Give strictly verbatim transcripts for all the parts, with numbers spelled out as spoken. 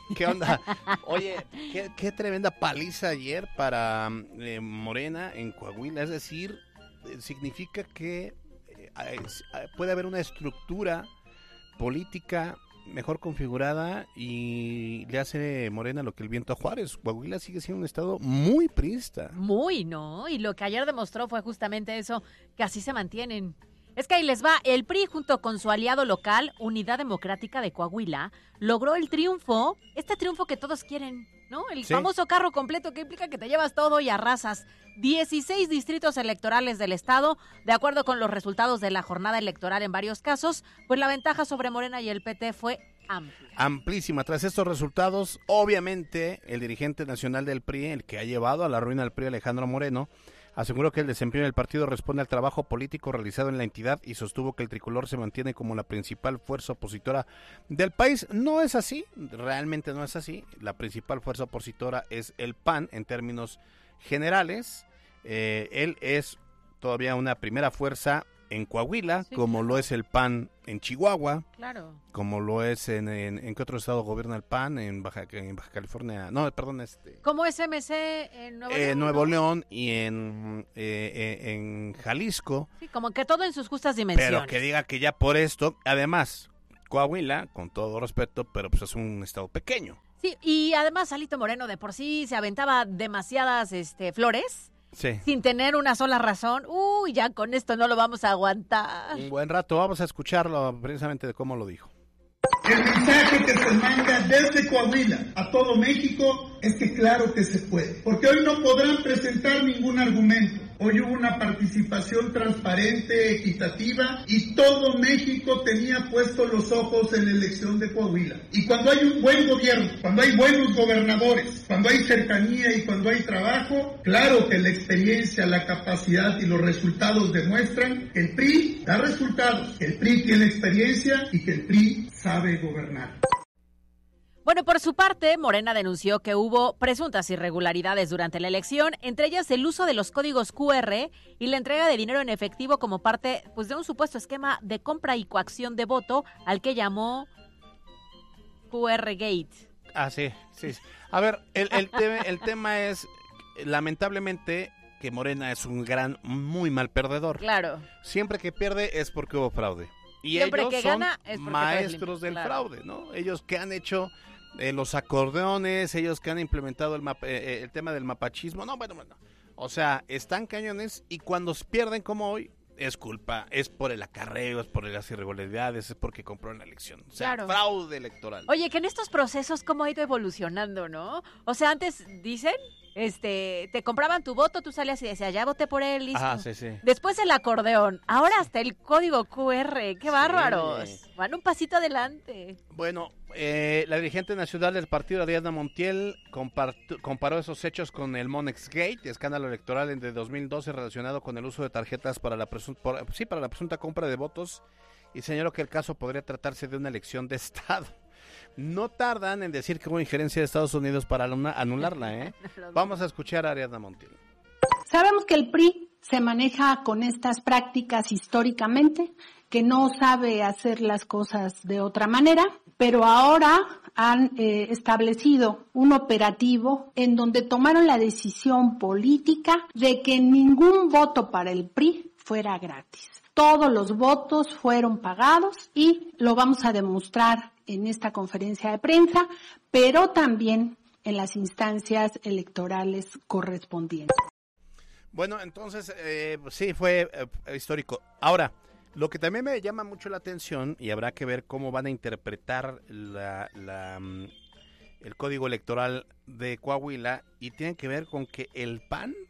¿Qué onda? Oye, qué, qué tremenda paliza ayer para eh, Morena en Coahuila. Es decir, eh, significa que eh, puede haber una estructura política mejor configurada y le hace Morena lo que el viento a Juárez. Coahuila sigue siendo un estado muy priista. Muy, ¿no? Y lo que ayer demostró fue justamente eso, que así se mantienen. Es que ahí les va, el P R I junto con su aliado local, Unidad Democrática de Coahuila, logró el triunfo, este triunfo que todos quieren, ¿no? El sí. famoso carro completo que implica que te llevas todo y arrasas. dieciséis distritos electorales del estado, de acuerdo con los resultados de la jornada electoral en varios casos, pues la ventaja sobre Morena y el P T fue amplia. Amplísima. Tras estos resultados, obviamente, el dirigente nacional del P R I, el que ha llevado a la ruina al P R I, Alejandro Moreno, aseguró que el desempeño del partido responde al trabajo político realizado en la entidad y sostuvo que el tricolor se mantiene como la principal fuerza opositora del país. No es así, realmente no es así. La principal fuerza opositora es el P A N en términos generales. Eh, él es todavía una primera fuerza en Coahuila, sí, como claro. lo es el P A N en Chihuahua, claro. como lo es en, en, en qué otro estado gobierna el P A N, en Baja, en Baja California, no, perdón, este... Como es M C en Nuevo eh, León, Nuevo ¿no? León y en, eh, eh, en Jalisco. Sí, como que todo en sus justas dimensiones. Pero que diga que ya por esto, además, Coahuila, con todo respeto, pero pues es un estado pequeño. Sí, y además Alito Moreno de por sí se aventaba demasiadas este, flores. Sí. Sin tener una sola razón. Uy, ya con esto no lo vamos a aguantar. Un buen rato, vamos a escucharlo precisamente de cómo lo dijo. El mensaje que se manda desde Coahuila a todo México es que claro que se puede, porque hoy no podrán presentar ningún argumento. Hoy hubo una participación transparente, equitativa, y todo México tenía puestos los ojos en la elección de Coahuila. Y cuando hay un buen gobierno, cuando hay buenos gobernadores, cuando hay cercanía y cuando hay trabajo, claro que la experiencia, la capacidad y los resultados demuestran que el P R I da resultados, que el P R I tiene experiencia y que el P R I sabe gobernar. Bueno, por su parte, Morena denunció que hubo presuntas irregularidades durante la elección, entre ellas el uso de los códigos cu erre y la entrega de dinero en efectivo como parte pues, de un supuesto esquema de compra y coacción de voto al que llamó cu erre Gate. Ah, sí, sí. A ver, el, el, te- el tema es, lamentablemente, que Morena es un gran, muy mal perdedor. Claro. Siempre que pierde es porque hubo fraude. Y Siempre ellos que son gana es porque maestros del claro. fraude, ¿no? Ellos que han hecho eh, los acordeones, ellos que han implementado el, mapa, eh, el tema del mapachismo. No, bueno, bueno. O sea, están cañones y cuando pierden como hoy, es culpa, es por el acarreo, es por las irregularidades, es porque compró en la elección. O sea, claro. fraude electoral. Oye, que en estos procesos cómo ha ido evolucionando, ¿no? O sea, antes dicen, este, te compraban tu voto, tú salías y decías, ya voté por él, listo. Ah, sí, sí. Después el acordeón, ahora hasta el código cu erre, qué bárbaros. Sí. Van un pasito adelante. Bueno, eh, la dirigente nacional del partido, Ariadna Montiel, comparto, comparó esos hechos con el Monex Gate, escándalo electoral de dos mil doce relacionado con el uso de tarjetas para la, presun- por, sí, para la presunta compra de votos, y señaló que el caso podría tratarse de una elección de Estado. No tardan en decir que hubo injerencia de Estados Unidos para anularla, ¿eh? Vamos a escuchar a Ariadna Montiel. Sabemos que el P R I se maneja con estas prácticas históricamente, que no sabe hacer las cosas de otra manera, pero ahora han eh, establecido un operativo en donde tomaron la decisión política de que ningún voto para el P R I fuera gratis. Todos los votos fueron pagados y lo vamos a demostrar en esta conferencia de prensa, pero también en las instancias electorales correspondientes. Bueno, entonces, eh, sí, fue eh, histórico. Ahora, lo que también me llama mucho la atención, y habrá que ver cómo van a interpretar la, la, el código electoral de Coahuila, y tiene que ver con que el P A N,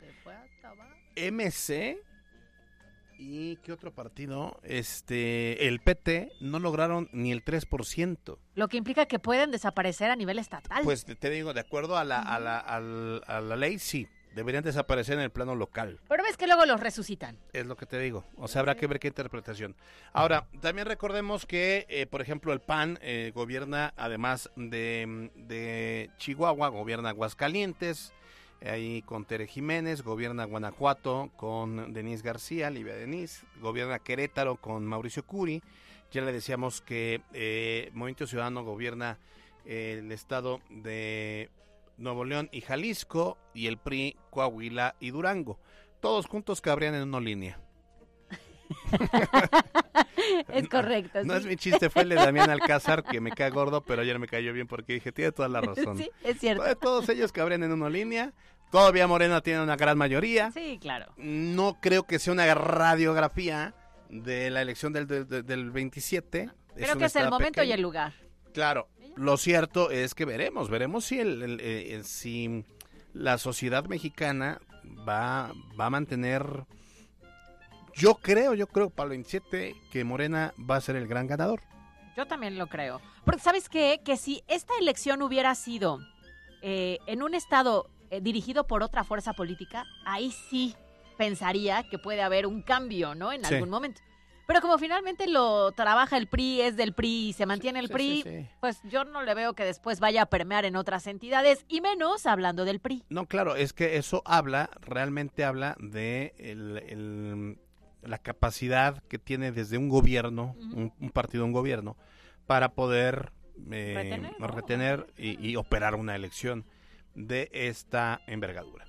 M C y ¿qué otro partido? Este, el P T no lograron ni el tres por ciento. Lo que implica que pueden desaparecer a nivel estatal. Pues te digo, de acuerdo a la, a la, a la, a la ley, sí. Deberían desaparecer en el plano local. Pero ves que luego los resucitan. Es lo que te digo. O sea, habrá que ver qué interpretación. Ahora, también recordemos que, eh, por ejemplo, el P A N eh, gobierna, además de, de Chihuahua, gobierna Aguascalientes, eh, ahí con Tere Jiménez, gobierna Guanajuato con Denise García, Livia Denise, gobierna Querétaro con Mauricio Curi. Ya le decíamos que eh, Movimiento Ciudadano gobierna el estado de Nuevo León y Jalisco, y el P R I, Coahuila y Durango. Todos juntos cabrían en una línea. Es correcto. No, sí. no es mi chiste, fue el de Damián Alcázar, que me cae gordo, pero ayer me cayó bien porque dije, tiene toda la razón. Sí, es cierto. Todos ellos cabrían en una línea. Todavía Morena tiene una gran mayoría. Sí, claro. No creo que sea una radiografía de la elección del, del, del veintisiete. Creo que es el momento pequeño. Y el lugar. Claro, lo cierto es que veremos, veremos si, el, el, el, si la sociedad mexicana va, va a mantener... Yo creo, yo creo para el veintisiete que Morena va a ser el gran ganador. Yo también lo creo. Porque ¿sabes qué? Que si esta elección hubiera sido eh, en un estado eh, dirigido por otra fuerza política, ahí sí pensaría que puede haber un cambio, ¿no? En sí. algún momento. Pero como finalmente lo trabaja el P R I, es del P R I y se mantiene sí, el P R I, sí, sí, sí. pues yo no le veo que después vaya a permear en otras entidades, y menos hablando del P R I. No, claro, es que eso habla, realmente habla de el... el la capacidad que tiene desde un gobierno, uh-huh. un, un partido, un gobierno, para poder eh, retener, ¿no? retener y, y operar una elección de esta envergadura.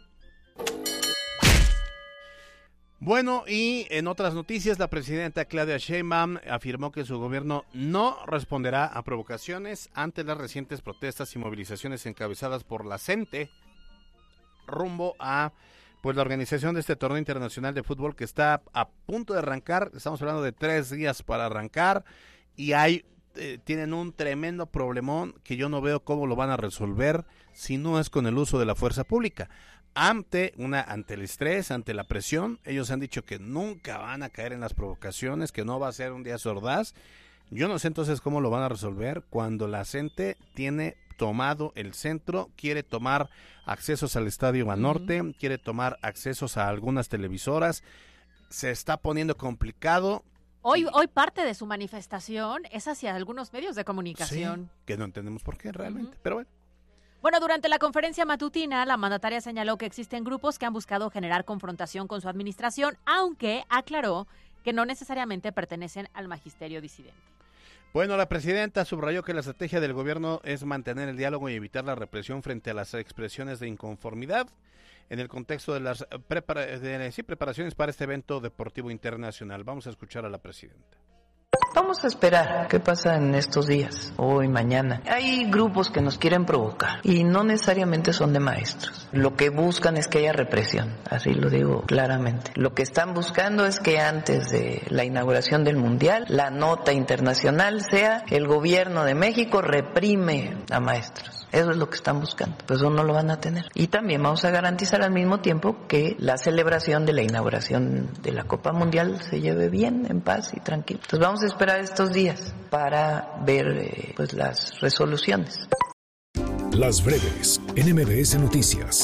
Bueno, y en otras noticias, la presidenta Claudia Sheinbaum afirmó que su gobierno no responderá a provocaciones ante las recientes protestas y movilizaciones encabezadas por la CENTE rumbo a pues la organización de este torneo internacional de fútbol que está a punto de arrancar. Estamos hablando de tres días para arrancar y hay eh, tienen un tremendo problemón que yo no veo cómo lo van a resolver si no es con el uso de la fuerza pública. Ante una ante el estrés, ante la presión, ellos han dicho que nunca van a caer en las provocaciones, que no va a ser un día sordaz. Yo no sé entonces cómo lo van a resolver cuando la CENTE tiene tomado el centro, quiere tomar accesos al Estadio Banorte, uh-huh. quiere tomar accesos a algunas televisoras, se está poniendo complicado. Hoy, hoy parte de su manifestación es hacia algunos medios de comunicación. Sí, que no entendemos por qué realmente, uh-huh. pero bueno. Bueno, durante la conferencia matutina, la mandataria señaló que existen grupos que han buscado generar confrontación con su administración, aunque aclaró que no necesariamente pertenecen al magisterio disidente. Bueno, la presidenta subrayó que la estrategia del gobierno es mantener el diálogo y evitar la represión frente a las expresiones de inconformidad en el contexto de las prepara- de, sí, preparaciones para este evento deportivo internacional. Vamos a escuchar a la presidenta. Vamos a esperar qué pasa en estos días, hoy, mañana. Hay grupos que nos quieren provocar y no necesariamente son de maestros. Lo que buscan es que haya represión, así lo digo claramente. Lo que están buscando es que antes de la inauguración del Mundial, la nota internacional sea el gobierno de México reprime a maestros. Eso es lo que están buscando, pues eso no lo van a tener. Y también vamos a garantizar al mismo tiempo que la celebración de la inauguración de la Copa Mundial se lleve bien, en paz y tranquilo. Entonces vamos a esperar estos días para ver eh, pues las resoluciones. Las breves en M B S Noticias.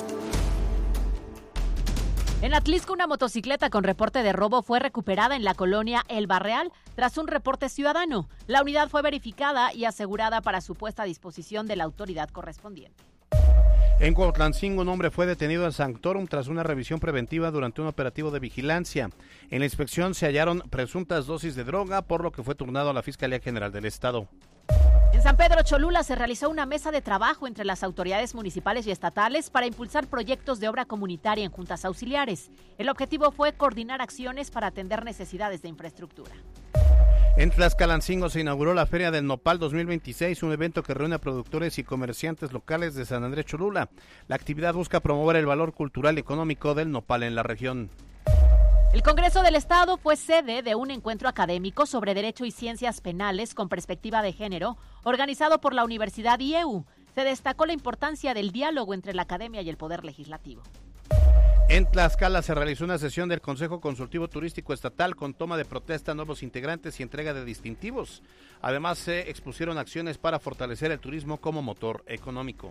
En Atlisco, una motocicleta con reporte de robo fue recuperada en la colonia El Barreal tras un reporte ciudadano. La unidad fue verificada y asegurada para su puesta a disposición de la autoridad correspondiente. En Cuautlancingo, un hombre fue detenido en Sanctorum tras una revisión preventiva durante un operativo de vigilancia. En la inspección se hallaron presuntas dosis de droga, por lo que fue turnado a la Fiscalía General del Estado. En San Pedro Cholula se realizó una mesa de trabajo entre las autoridades municipales y estatales para impulsar proyectos de obra comunitaria en juntas auxiliares. El objetivo fue coordinar acciones para atender necesidades de infraestructura. En Tlaxcalancingo se inauguró la Feria del Nopal dos mil veintiséis, un evento que reúne a productores y comerciantes locales de San Andrés Cholula. La actividad busca promover el valor cultural y económico del nopal en la región. El Congreso del Estado fue sede de un encuentro académico sobre Derecho y Ciencias Penales con perspectiva de género, organizado por la Universidad I E U. Se destacó la importancia del diálogo entre la academia y el Poder Legislativo. En Tlaxcala se realizó una sesión del Consejo Consultivo Turístico Estatal con toma de protesta a nuevos integrantes y entrega de distintivos. Además, se expusieron acciones para fortalecer el turismo como motor económico.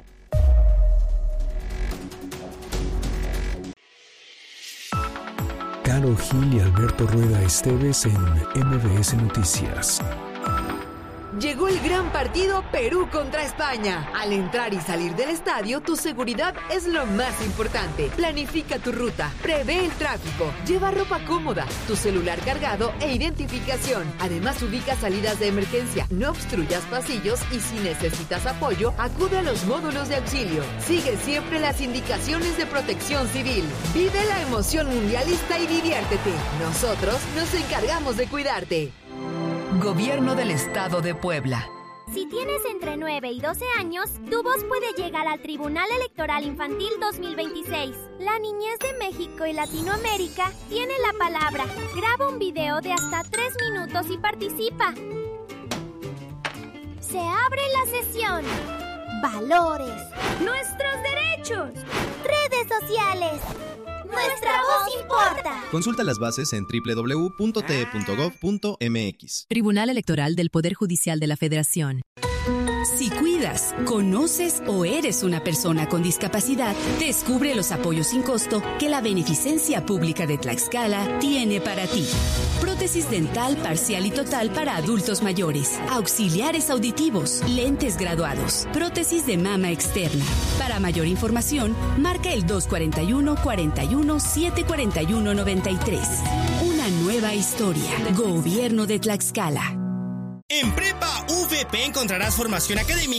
Karol Gil y Alberto Rueda Esteves en M B S Noticias. Llegó el gran partido Perú contra España. Al entrar y salir del estadio, tu seguridad es lo más importante. Planifica tu ruta, prevé el tráfico, lleva ropa cómoda, tu celular cargado e identificación. Además, ubica salidas de emergencia, no obstruyas pasillos y si necesitas apoyo, acude a los módulos de auxilio. Sigue siempre las indicaciones de Protección Civil. Vive la emoción mundialista y diviértete. Nosotros nos encargamos de cuidarte. Gobierno del Estado de Puebla. Si tienes entre nueve y doce años, tu voz puede llegar al Tribunal Electoral Infantil dos mil veintiséis. La niñez de México y Latinoamérica tiene la palabra. Graba un video de hasta tres minutos y participa. Se abre la sesión. Valores. Nuestros derechos. Redes sociales. Nuestra voz importa. Consulta las bases en doble u doble u doble u punto t e punto gov punto m x. Tribunal Electoral del Poder Judicial de la Federación. Si cuidas, conoces o eres una persona con discapacidad, descubre los apoyos sin costo que la Beneficencia Pública de Tlaxcala tiene para ti. Prótesis dental parcial y total para adultos mayores, auxiliares auditivos, lentes graduados, prótesis de mama externa. Para mayor información, marca el dos cuatro uno, cuatro uno, siete cuatro uno, nueve tres. Una nueva historia. Gobierno de Tlaxcala. En Prepa U V P encontrarás formación académica